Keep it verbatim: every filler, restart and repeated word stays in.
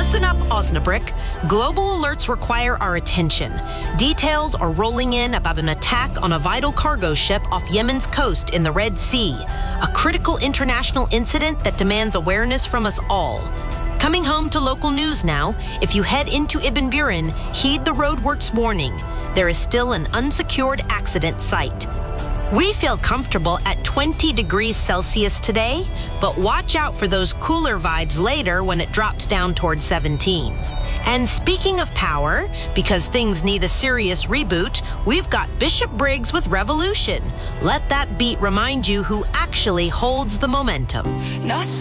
Listen up, Osnabrück. Global alerts require our attention. Details are rolling in about an attack on a vital cargo ship off Yemen's coast in the Red Sea. A critical international incident that demands awareness from us all. Coming home to local news now, if you head into Ibn Buren, heed the roadworks warning. There is still an unsecured accident site. We feel comfortable at twenty degrees Celsius today, but watch out for those cooler vibes later when it drops down towards seventeen. And speaking of power, because things need a serious reboot, we've got Bishop Briggs with Revolution. Let that beat remind you who actually holds the momentum. Not